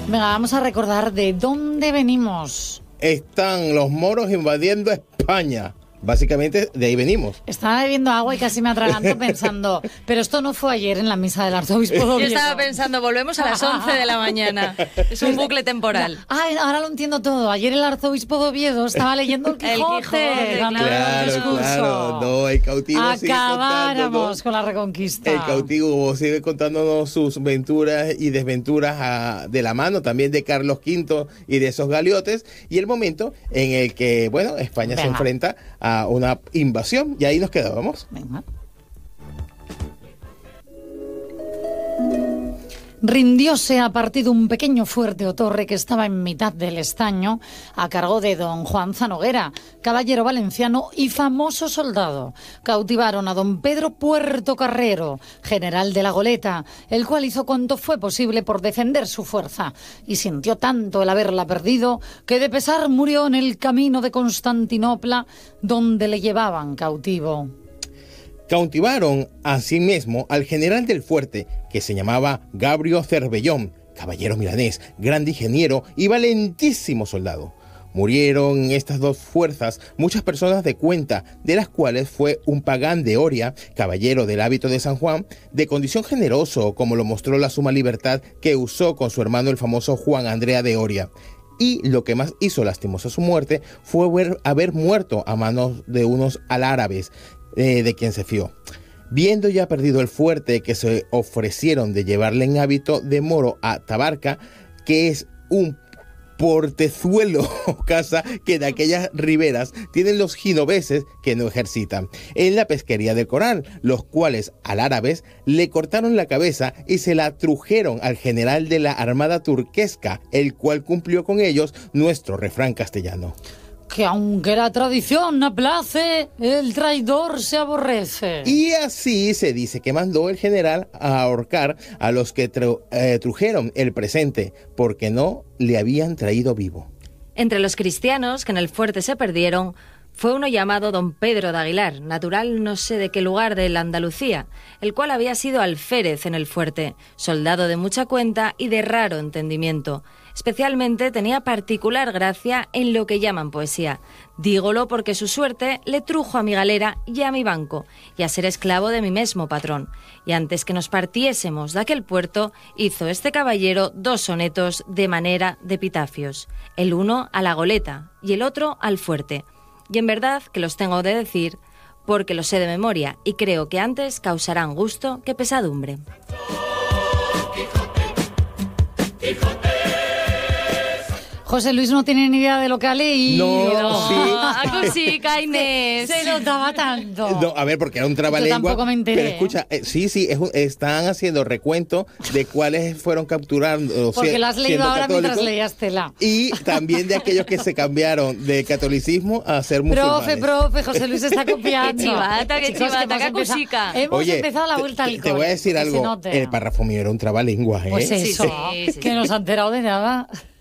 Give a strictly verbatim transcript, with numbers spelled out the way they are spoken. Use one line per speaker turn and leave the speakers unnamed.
Venga, vamos a recordar de dónde venimos.
Están los moros invadiendo España. Básicamente de ahí venimos.
Estaba bebiendo agua y casi me atraganto pensando, pero esto no fue ayer en la misa del arzobispo de Oviedo.
Yo estaba pensando, volvemos a las once de la mañana. Es un bucle temporal.
Ah, ahora lo entiendo todo. Ayer el arzobispo de Oviedo estaba leyendo el Quijote.
El Quijote,
dando
Claro,
el discurso.
claro. No, el cautivo sigue
Acabáramos
contándonos.
con la reconquista.
El cautivo sigue contándonos sus venturas y desventuras a, de la mano también de Carlos quinto y de esos galiotes, y el momento en el que, bueno, España
Venga.
se enfrenta a una invasión, y ahí nos quedábamos.
Venga. Rindióse a partir de un pequeño fuerte o torre que estaba en mitad del estaño, a cargo de don Juan Zanoguera, caballero valenciano y famoso soldado. Cautivaron a don Pedro Puertocarrero, general de la goleta, el cual hizo cuanto fue posible por defender su fuerza, y sintió tanto el haberla perdido que de pesar murió en el camino de Constantinopla, donde le llevaban cautivo.
Cautivaron asimismo al general del fuerte, que se llamaba Gabrio Cervellón, caballero milanés, gran ingeniero y valentísimo soldado. Murieron en estas dos fuerzas muchas personas de cuenta, de las cuales fue un pagán de Oria, caballero del hábito de San Juan, de condición generoso, como lo mostró la suma libertad que usó con su hermano el famoso Juan Andrea de Oria. Y lo que más hizo lastimosa su muerte fue ver, haber muerto a manos de unos alárabes, eh, de quien se fió. Viendo ya perdido el fuerte, que se ofrecieron de llevarle en hábito de moro a Tabarca, que es un portezuelo o casa que de aquellas riberas tienen los genoveses que no ejercitan en la pesquería del coral, los cuales al árabes le cortaron la cabeza y se la trujeron al general de la armada turquesca, el cual cumplió con ellos nuestro refrán castellano:
Que aunque la tradición aplace, el traidor se aborrece.
Y así se dice que mandó el general a ahorcar a los que tru- eh, trujeron el presente, porque no le habían traído vivo.
Entre los cristianos que en el fuerte se perdieron, fue uno llamado don Pedro de Aguilar, natural no sé de qué lugar de la Andalucía, el cual había sido alférez en el fuerte, soldado de mucha cuenta y de raro entendimiento. Especialmente tenía particular gracia en lo que llaman poesía. Dígolo porque su suerte le trujo a mi galera y a mi banco, y a ser esclavo de mi mismo patrón. Y antes que nos partiésemos de aquel puerto, hizo este caballero dos sonetos de manera de epitafios, el uno a la goleta y el otro al fuerte. Y en verdad que los tengo de decir porque los sé de memoria y creo que antes causarán gusto que pesadumbre.
José Luis no tiene ni idea de lo que ha leído.
No, sí.
Ah, cosica, Inés.
Se notaba tanto.
No, a ver, porque era un trabalengua.
Yo tampoco me enteré.
Pero escucha, eh, sí, sí, es un- están haciendo recuento de cuáles fueron capturados.
Porque lo has leído
siendo
ahora
católicos,
mientras leías Tela.
Y también de aquellos que se cambiaron de catolicismo a ser musulmanes.
Profe, profe, José Luis está copiando.
Qué chivata, qué
Chicos,
chivata,
que hemos
qué
empezado-
cosica.
Hemos
Oye,
empezado la
te-
vuelta al
te, te voy a decir
cole, que se
algo.
note.
El párrafo mío era un trabalengua, ¿eh?
Pues
Sí,
eso,
sí, sí,
que
sí.
no se ha enterado de nada.